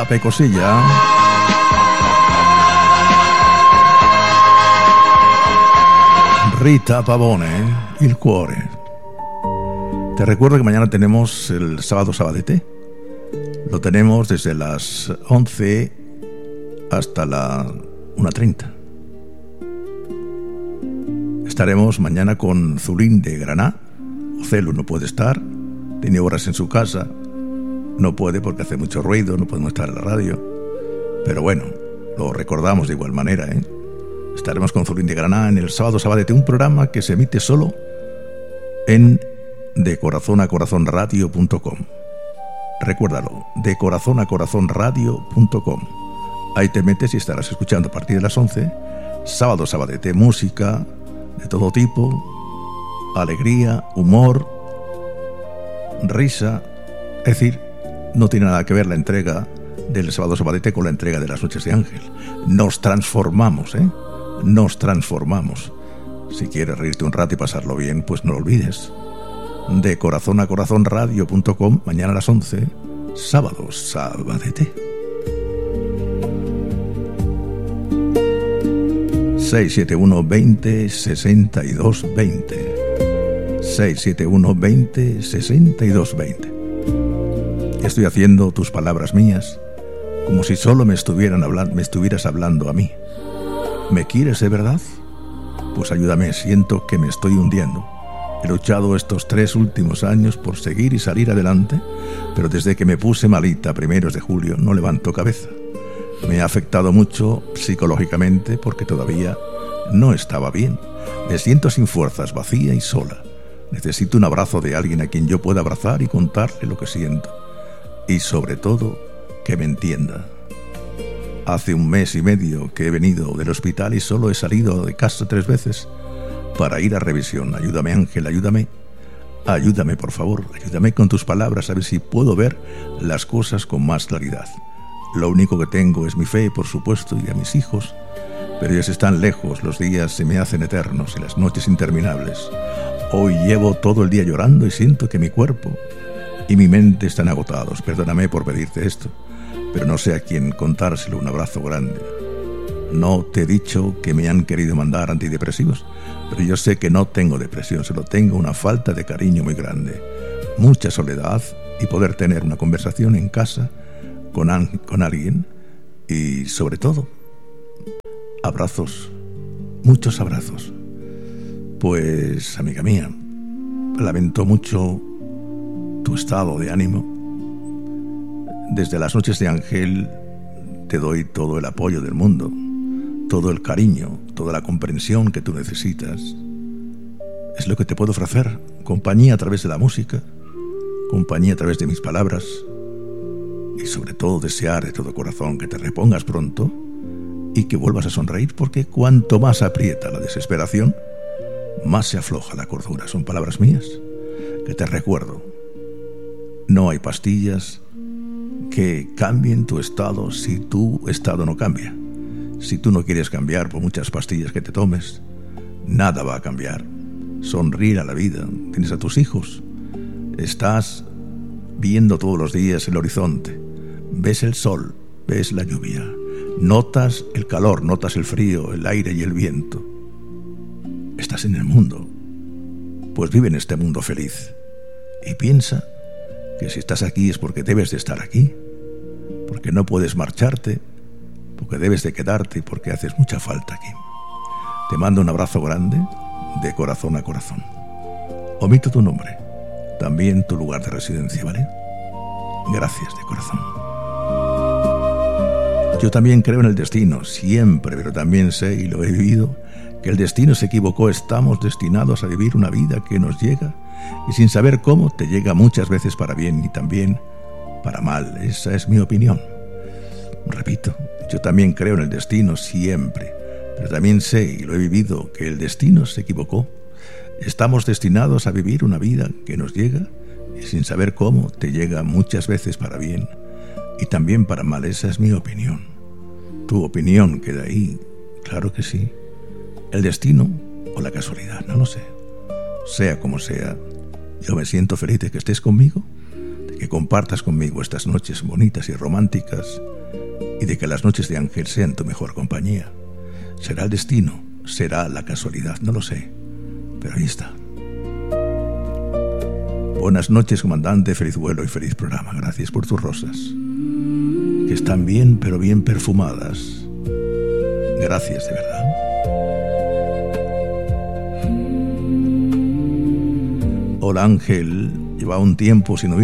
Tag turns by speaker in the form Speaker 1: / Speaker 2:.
Speaker 1: la pecosilla. Rita Pavone, Il cuore. Te recuerdo que mañana tenemos el sábado sabadete. Lo tenemos desde las 11 hasta la 1:30. Estaremos mañana con Zulín de Granada. Ocelo no puede estar, tiene horas en su casa, no puede porque hace mucho ruido, no podemos estar en la radio. Pero bueno, lo recordamos de igual manera, ¿eh? Estaremos con Zulín de Granada en el sábado sabadete, un programa que se emite solo en decorazonacorazonradio.com. Recuérdalo, decorazonacorazonradio.com. Ahí te metes y estarás escuchando a partir de las 11, sábado sabadete, música de todo tipo, alegría, humor, risa. Es decir, no tiene nada que ver la entrega del sábado sabadete con la entrega de las noches de Ángel. Nos transformamos, ¿eh? Nos transformamos. Si quieres reírte un rato y pasarlo bien, pues no lo olvides. De corazonacorazonradio.com, mañana a las 11, sábado sabadete. 671 20 62 20. 671 20 62 20. Estoy haciendo tus palabras mías como si solo me estuvieras hablando a mí. ¿Me quieres de verdad? Pues ayúdame, siento que me estoy hundiendo. He luchado estos 3 últimos años por seguir y salir adelante, pero desde que me puse malita a primeros de julio no levanto cabeza. Me ha afectado mucho psicológicamente porque todavía no estaba bien. Me siento sin fuerzas, vacía y sola. Necesito un abrazo de alguien a quien yo pueda abrazar y contarle lo que siento. Y sobre todo, que me entienda. Hace 1 mes y medio que he venido del hospital y solo he salido de casa 3 veces para ir a revisión. Ayúdame, Ángel, ayúdame. Ayúdame, por favor. Ayúdame con tus palabras a ver si puedo ver las cosas con más claridad. Lo único que tengo es mi fe, por supuesto, y a mis hijos. Pero ellos están lejos, los días se me hacen eternos y las noches interminables. Hoy llevo todo el día llorando y siento que mi cuerpo y mi mente están agotados. Perdóname por pedirte esto, pero no sé a quién contárselo. Un abrazo grande. No te he dicho que me han querido mandar antidepresivos, pero yo sé que no tengo depresión, solo tengo una falta de cariño muy grande, mucha soledad y poder tener una conversación en casa con alguien y sobre todo abrazos, muchos abrazos. Pues, amiga mía, lamento mucho tu estado de ánimo. Desde las noches de Ángel te doy todo el apoyo del mundo, todo el cariño, toda la comprensión que tú necesitas. Es lo que te puedo ofrecer, compañía a través de la música, compañía a través de mis palabras y sobre todo desear de todo corazón que te repongas pronto y que vuelvas a sonreír, porque cuanto más aprieta la desesperación, más se afloja la cordura. Son palabras mías que te recuerdo. No hay pastillas que cambien tu estado si tu estado no cambia. Si tú no quieres cambiar por muchas pastillas que te tomes, nada va a cambiar. Sonríe a la vida. Tienes a tus hijos. Estás viendo todos los días el horizonte. Ves el sol, ves la lluvia. Notas el calor, notas el frío, el aire y el viento. Estás en el mundo. Pues vive en este mundo feliz. Y piensa que si estás aquí es porque debes de estar aquí, porque no puedes marcharte, porque debes de quedarte y porque haces mucha falta aquí. Te mando un abrazo grande de corazón a corazón. Omito tu nombre, también tu lugar de residencia, ¿vale? Gracias de corazón. Yo también creo en el destino, siempre, pero también sé, y lo he vivido, que el destino se equivocó. Estamos destinados a vivir una vida que nos llega y sin saber cómo te llega muchas veces para bien y también para mal. Esa es mi opinión. Repito, yo también creo en el destino siempre, pero también sé, y lo he vivido, que el destino se equivocó. Estamos destinados a vivir una vida que nos llega y sin saber cómo te llega muchas veces para bien y también para mal. Esa es mi opinión. Tu opinión queda ahí, claro que sí. El destino o la casualidad, no lo sé. Sea como sea, yo me siento feliz de que estés conmigo, de que compartas conmigo estas noches bonitas y románticas y de que las noches de Ángel sean tu mejor compañía. Será el destino, será la casualidad, no lo sé, pero ahí está. Buenas noches, comandante, feliz vuelo y feliz programa. Gracias por tus rosas, que están bien, pero bien perfumadas. Gracias, de verdad. Hola, Ángel. Lleva un tiempo sin oír